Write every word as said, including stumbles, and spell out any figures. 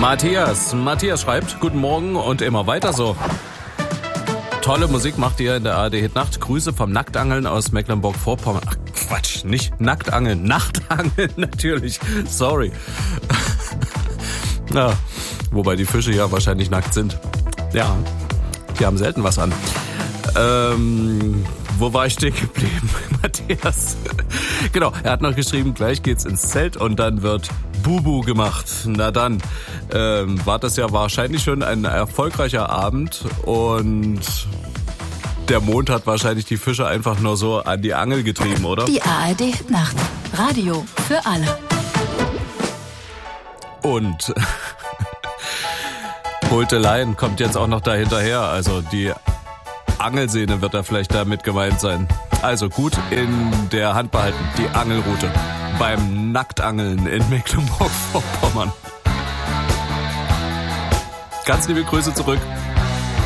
Matthias, Matthias schreibt, guten Morgen und immer weiter so. Tolle Musik macht ihr in der A R D-Hit-Nacht. Grüße vom Nacktangeln aus Mecklenburg-Vorpommern. Ach Quatsch, nicht Nacktangeln, Nachtangeln natürlich. Sorry. Ja, wobei die Fische ja wahrscheinlich nackt sind. Ja, die haben selten was an. Ähm, wo war ich stehen geblieben, Matthias? Genau, er hat noch geschrieben, gleich geht's ins Zelt und dann wird Bubu gemacht. Na dann, ähm, war das ja wahrscheinlich schon ein erfolgreicher Abend und der Mond hat wahrscheinlich die Fische einfach nur so an die Angel getrieben, oder? Die A R D-Nacht. Radio für alle. Und Hulteleien kommt jetzt auch noch dahinterher. Also die Angelsehne wird da vielleicht damit gemeint sein. Also gut in der Hand behalten, die Angelroute beim Nacktangeln in Mecklenburg-Vorpommern. Ganz liebe Grüße zurück.